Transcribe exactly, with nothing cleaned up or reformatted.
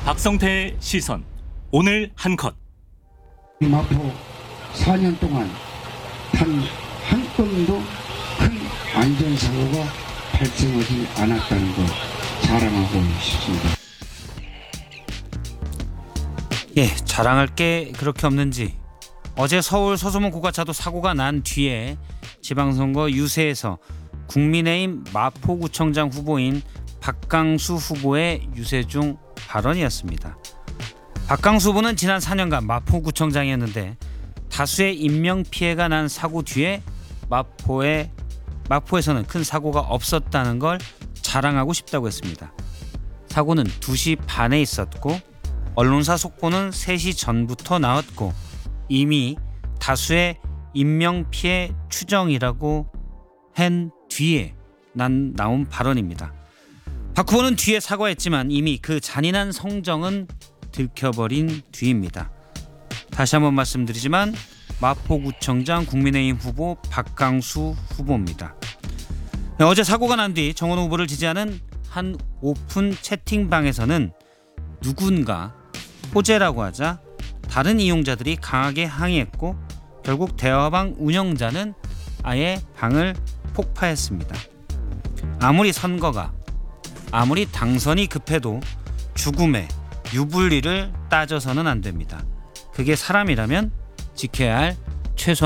박성태의 시선 오늘 한 컷. 마포 사 년 동안 단 한 건도 큰 안전사고가 발생하지 않았다는 걸 자랑하고 싶습니다. 예, 자랑할 게 그렇게 없는지 어제 서울 서소문 고가차도 사고가 난 뒤에 지방선거 유세에서 국민의힘 마포구청장 후보인 박강수 후보의 유세 중 발언이었습니다. 박강수 후보는 지난 사 년간 마포구청장이었는데 다수의 인명피해가 난 사고 뒤에 마포에, 마포에서는 큰 사고가 없었다는 걸 자랑하고 싶다고 했습니다. 사고는 두 시 반에 있었고 언론사 속보는 세 시 전부터 나왔고 이미 다수의 인명피해 추정이라고 한 뒤에 난 나온 발언입니다. 박 후보는 뒤에 사과했지만 이미 그 잔인한 성정은 들켜버린 뒤입니다. 다시 한번 말씀드리지만 마포구청장 국민의힘 후보 박강수 후보입니다. 어제 사고가 난 뒤 정원호 후보를 지지하는 한 오픈 채팅방에서는 누군가 호재라고 하자 다른 이용자들이 강하게 항의했고 결국 대화방 운영자는 아예 방을 폭파했습니다. 아무리 선거가 아무리 당선이 급해도 죽음의 유불리를 따져서는 안 됩니다. 그게 사람이라면 지켜야 할 최소한